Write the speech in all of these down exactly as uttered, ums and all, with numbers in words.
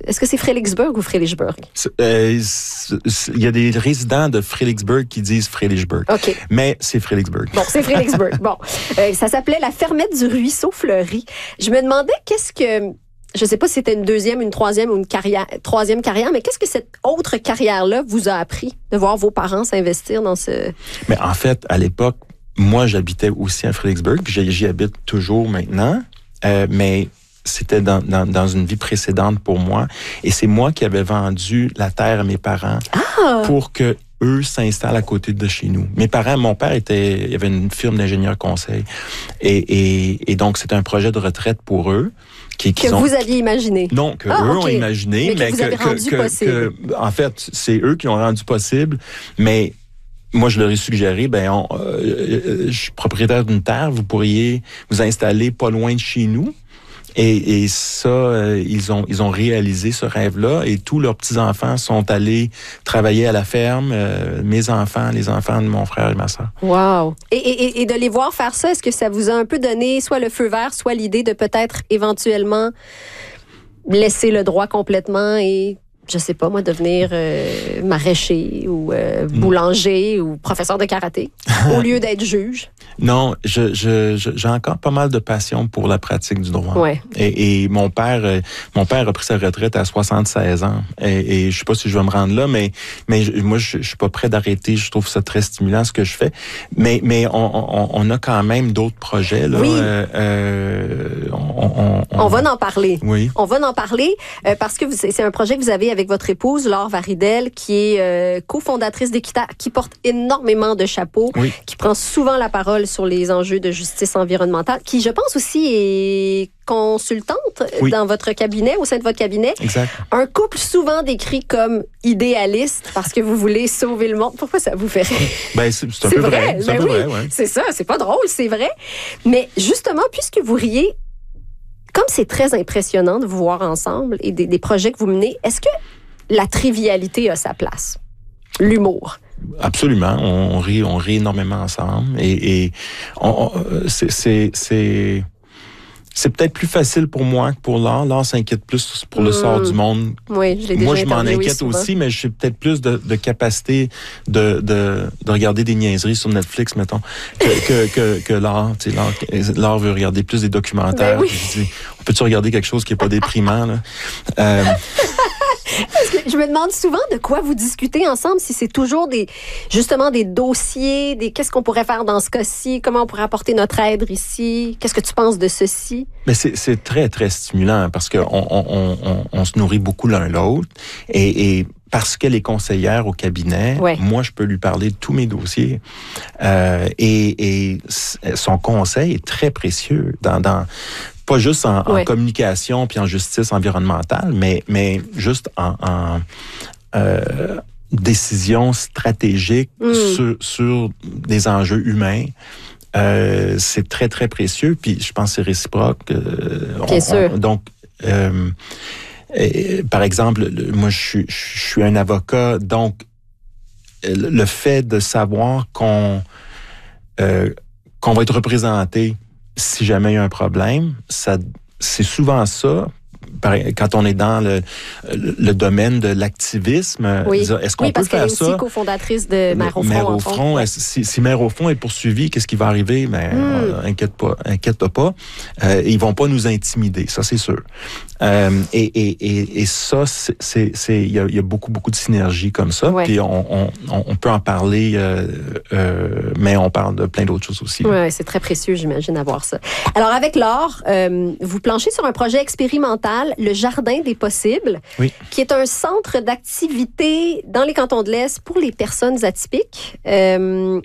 Est-ce que c'est Fredericksburg ou Fredericksburg? Euh, il y a des résidents de Fredericksburg qui disent Fredericksburg. OK. Mais c'est Fredericksburg. Bon, c'est Fredericksburg. Bon. Euh, ça s'appelait la fermette du ruisseau fleuri. Je me demandais qu'est-ce que... Je ne sais pas si c'était une deuxième, une troisième ou une carrière, troisième carrière, mais qu'est-ce que cette autre carrière-là vous a appris de voir vos parents s'investir dans ce... Mais en fait, à l'époque, moi, j'habitais aussi à Fredericksburg, puis j'y habite toujours maintenant, euh, mais c'était dans, dans, dans une vie précédente pour moi. Et c'est moi qui avais vendu la terre à mes parents ah! pour que eux s'installent à côté de chez nous. Mes parents, mon père était, il y avait une firme d'ingénieurs conseil. Et, et, et donc, c'était un projet de retraite pour eux. Qui, qui que sont... vous aviez imaginé. Non, que ah, eux okay. ont imaginé, mais que mais vous que, avez rendu que, possible. Que, en fait, c'est eux qui ont rendu possible, mais moi, je leur ai suggéré, ben, on, euh, je suis propriétaire d'une terre, vous pourriez vous installer pas loin de chez nous. Et, et ça, euh, ils ont ils ont réalisé ce rêve-là et tous leurs petits-enfants sont allés travailler à la ferme. Euh, mes enfants, les enfants de mon frère et ma sœur. Wow! Et, et, et de les voir faire ça, est-ce que ça vous a un peu donné soit le feu vert, soit l'idée de peut-être éventuellement laisser le droit complètement et... je sais pas, moi, devenir euh, maraîcher ou euh, boulanger mm. ou professeur de karaté au lieu d'être juge? Non, je, je, je, j'ai encore pas mal de passion pour la pratique du droit. Ouais. Et, et mon père, euh, mon père a pris sa retraite à soixante-seize ans. Et, et je sais pas si je vais me rendre là, mais, mais je, moi, je, je suis pas prêt d'arrêter. Je trouve ça très stimulant, ce que je fais. Mais, mais on, on, on a quand même d'autres projets, là. Oui. Euh, euh, on, on, on, on va en parler. Oui. On va en parler euh, parce que vous, c'est un projet que vous avez avec votre épouse, Laure Varidel, qui est euh, cofondatrice d'Équiterre, qui porte énormément de chapeaux, oui. qui prend souvent la parole sur les enjeux de justice environnementale, qui, je pense aussi, est consultante oui. dans votre cabinet, au sein de votre cabinet. Exact. Un couple souvent décrit comme idéaliste parce que vous voulez sauver le monde. Pourquoi ça vous fait rire? Ben, c'est, c'est un peu vrai. vrai. C'est ben un peu oui, vrai, ouais. C'est ça, c'est pas drôle, c'est vrai. Mais justement, puisque vous riez, comme c'est très impressionnant de vous voir ensemble et des, des projets que vous menez, est-ce que la trivialité a sa place? L'humour. Absolument. On, on rit, on rit énormément ensemble. Et, et on, on, c'est, c'est, c'est, c'est peut-être plus facile pour moi que pour Laure. Laure s'inquiète plus pour le mmh. sort du monde. Oui, je l'ai déjà Moi, je m'en inquiète souvent. aussi, mais j'ai peut-être plus de, de capacité de, de, de regarder des niaiseries sur Netflix, mettons, que, que, que, que Laure. Tu sais, Laure, Laure veut regarder plus des documentaires. Ben oui. Je dis, on peut-tu regarder quelque chose qui n'est pas déprimant, là? Euh, Parce que je me demande souvent de quoi vous discutez ensemble, si c'est toujours des, justement des dossiers, des qu'est-ce qu'on pourrait faire dans ce cas-ci, comment on pourrait apporter notre aide ici, qu'est-ce que tu penses de ceci? Mais c'est, c'est très, très stimulant parce qu'on on, on, on, on se nourrit beaucoup l'un l'autre et, et parce qu'elle est conseillère au cabinet, ouais. moi, je peux lui parler de tous mes dossiers. Euh, et, et son conseil est très précieux dans... dans pas juste en, ouais. en communication puis en justice environnementale, mais, mais juste en, en euh, décision stratégique mm. sur, sur des enjeux humains. Euh, c'est très, très précieux. Puis je pense que c'est réciproque. Euh, Bien on, sûr. On, donc, euh, et, par exemple, moi, je suis, je suis un avocat, donc le fait de savoir qu'on, euh, qu'on va être représenté si jamais il y a un problème, ça, c'est souvent ça. Quand on est dans le, le domaine de l'activisme, oui. dire, est-ce qu'on oui, peut faire ça? Oui, parce qu'elle est aussi cofondatrice de Mère au Front. Mère au Front, si, si Mère au Front est poursuivie, qu'est-ce qui va arriver? Ben, mm. euh, inquiète pas, inquiète pas. Euh, ils vont pas nous intimider, ça c'est sûr. Euh, et, et, et, et ça, c'est, c'est, c'est, il y a, il y a beaucoup, beaucoup de synergie comme ça. Ouais. Puis on, on, on peut en parler, euh, euh, mais on parle de plein d'autres choses aussi. Oui, c'est très précieux, j'imagine, à voir ça. Alors, avec Laure, euh, vous planchez sur un projet expérimental, le Jardin des possibles, oui. qui est un centre d'activité dans les cantons de l'Est pour les personnes atypiques. Euh,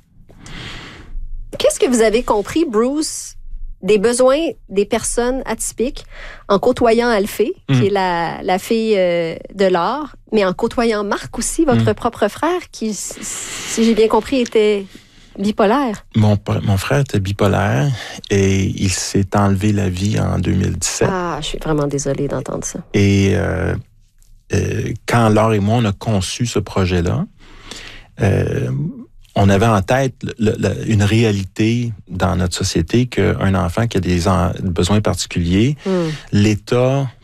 qu'est-ce que vous avez compris, Bruce, des besoins des personnes atypiques en côtoyant Alphée, mmh. qui est la, la fille euh, de Laure, mais en côtoyant Marc aussi, votre mmh. propre frère, qui, si j'ai bien compris, était bipolaire. Mon, mon frère était bipolaire et il s'est enlevé la vie en deux mille dix-sept. Ah, je suis vraiment désolée d'entendre ça. Et euh, euh, quand Laure et moi, on a conçu ce projet-là, euh, on avait en tête le, le, une réalité dans notre société qu'un enfant qui a des en, besoins particuliers, mm. l'État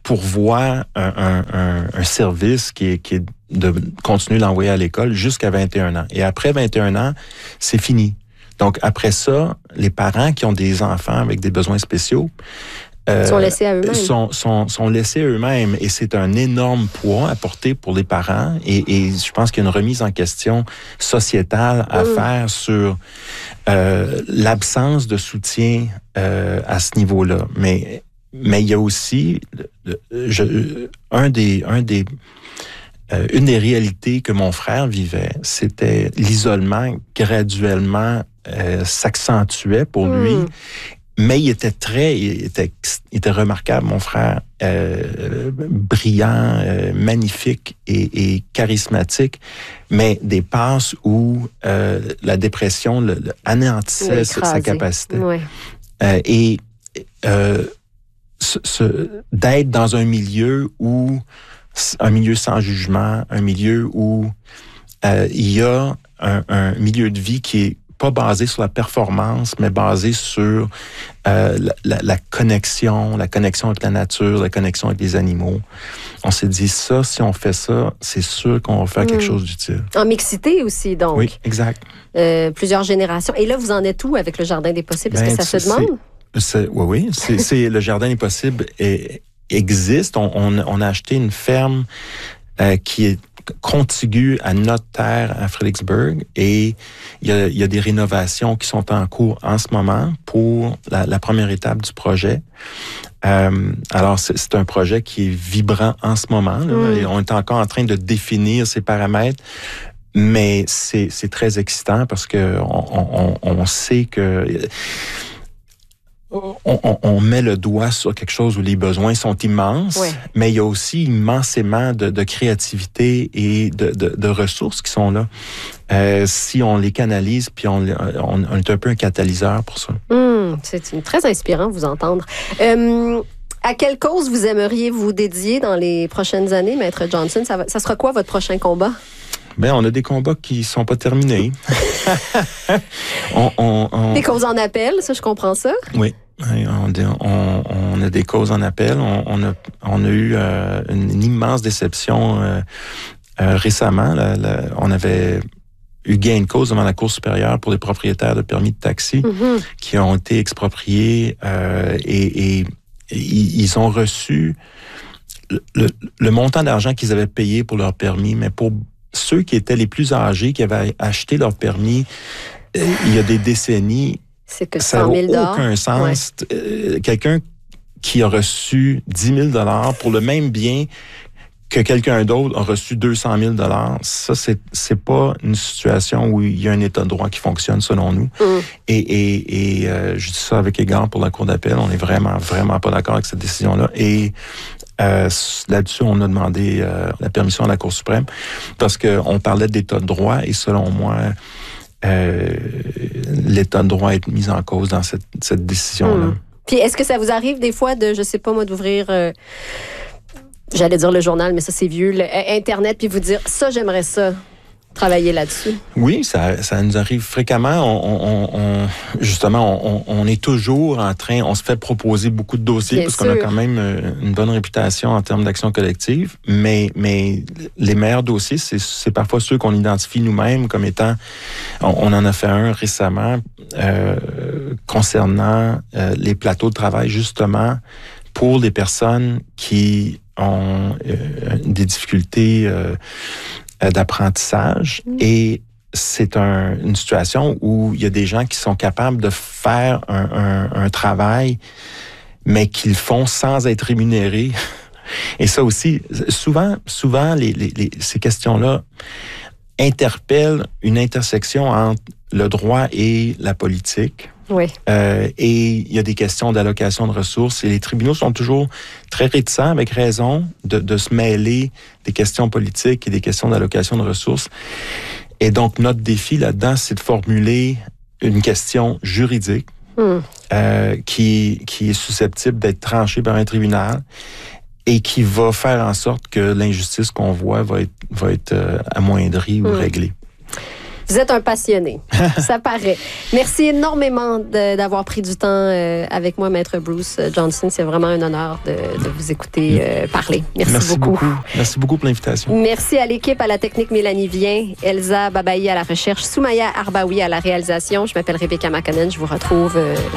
pourvoient un, un, un, un service qui est, qui est de continuer de l'envoyer à l'école jusqu'à vingt et un ans. Et après vingt et un ans, c'est fini. Donc, après ça, les parents qui ont des enfants avec des besoins spéciaux euh, sont laissés à eux-mêmes. Sont, sont, sont laissés à eux-mêmes. Et c'est un énorme poids à porter pour les parents. Et, et je pense qu'il y a une remise en question sociétale à mmh. faire sur euh, l'absence de soutien euh, à ce niveau-là. Mais, mais il y a aussi je, un des... Un des Euh, une des réalités que mon frère vivait, c'était l'isolement graduellement euh, s'accentuait pour mmh. lui, mais il était très, il était, il était remarquable, mon frère, euh, brillant, euh, magnifique et, et charismatique, mais des passes où euh, la dépression le, le anéantissait sa, sa capacité. Oui. Euh, et euh, ce, ce, d'être dans un milieu où un milieu sans jugement, un milieu où euh, il y a un, un milieu de vie qui est pas basé sur la performance, mais basé sur euh, la, la, la connexion, la connexion avec la nature, la connexion avec les animaux. On s'est dit, ça, si on fait ça, c'est sûr qu'on va faire mmh. quelque chose d'utile. En mixité aussi, donc. Oui, exact. Euh, plusieurs générations. Et là, vous en êtes où avec le Jardin des possibles? Est-ce ben, que ça se demande? C'est, oui, oui. C'est, c'est, le Jardin des possibles est... existe. On, on, on a acheté une ferme euh, qui est contiguë à notre terre à Fredericksburg et il y a, il y a des rénovations qui sont en cours en ce moment pour la, la première étape du projet. Euh, alors, c'est, c'est un projet qui est vibrant en ce moment. Là, mmh. et on est encore en train de définir ses paramètres, mais c'est, c'est très excitant parce que on, on, on sait que... On, on, on met le doigt sur quelque chose où les besoins sont immenses, ouais. mais il y a aussi immensément de, de créativité et de, de, de ressources qui sont là. Euh, si on les canalise, puis on, on, on est un peu un catalyseur pour ça. Mmh, c'est une, très inspirant de vous entendre. Euh, à quelle cause vous aimeriez vous dédier dans les prochaines années, Maître Johnson? Ça, va, ça sera quoi votre prochain combat? Ben, on a des combats qui sont pas terminés. on, on, on... Des causes en appel, ça, je comprends ça. Oui. On, on, on a des causes en appel. On, on, a, on a eu euh, une, une immense déception euh, euh, récemment. La, la, on avait eu gain de cause devant la Cour supérieure pour les propriétaires de permis de taxi mm-hmm. qui ont été expropriés euh, et, et, et ils ont reçu le, le, le montant d'argent qu'ils avaient payé pour leur permis, mais pour ceux qui étaient les plus âgés, qui avaient acheté leur permis euh, il y a des décennies, c'est que ça n'a aucun sens. Ouais. Euh, quelqu'un qui a reçu dix mille dollars pour le même bien que quelqu'un d'autre a reçu deux cent mille dollars, ça, c'est, c'est pas une situation où il y a un état de droit qui fonctionne selon nous. Mm. Et, et, et euh, je dis ça avec égard pour la Cour d'appel. On est vraiment, vraiment pas d'accord avec cette décision-là. Et Euh, là-dessus, on a demandé euh, la permission à la Cour suprême parce qu'on parlait d'état de droit et selon moi, euh, l'état de droit est mis en cause dans cette, cette décision-là. Mmh. Puis est-ce que ça vous arrive des fois de, je sais pas moi, d'ouvrir, euh, j'allais dire le journal, mais ça c'est vieux, le, Internet, puis vous dire, ça j'aimerais ça. Travailler là-dessus? Oui, ça, ça nous arrive fréquemment. On, on, on, justement, on, on est toujours en train, on se fait proposer beaucoup de dossiers Bien parce sûr. qu'on a quand même une bonne réputation en termes d'action collective, mais, mais les meilleurs dossiers, c'est, c'est parfois ceux qu'on identifie nous-mêmes comme étant, on, on en a fait un récemment euh, concernant euh, les plateaux de travail, justement, pour les personnes qui ont euh, des difficultés euh, d'apprentissage mmh. et c'est un, une situation où il y a des gens qui sont capables de faire un, un, un travail mais qu'ils font sans être rémunérés. Et ça aussi, souvent, souvent les, les, les, ces questions-là interpellent une intersection entre le droit et la politique. Oui. Euh, et il y a des questions d'allocation de ressources et les tribunaux sont toujours très réticents, avec raison, de, de se mêler des questions politiques et des questions d'allocation de ressources. Et donc, notre défi là-dedans, c'est de formuler une question juridique mm. euh, qui, qui est susceptible d'être tranchée par un tribunal et qui va faire en sorte que l'injustice qu'on voit va être, va être euh, amoindrie mm. ou réglée. Vous êtes un passionné. Ça paraît. Merci énormément de, d'avoir pris du temps euh, avec moi, Maître Bruce Johnson. C'est vraiment un honneur de, de vous écouter euh, parler. Merci, Merci beaucoup. beaucoup. Merci beaucoup pour l'invitation. Merci à l'équipe, à la technique Mélanie Vien, Elsa Babaï à la recherche, Soumaya Arbaoui à la réalisation. Je m'appelle Rebecca Makonnen. Je vous retrouve euh,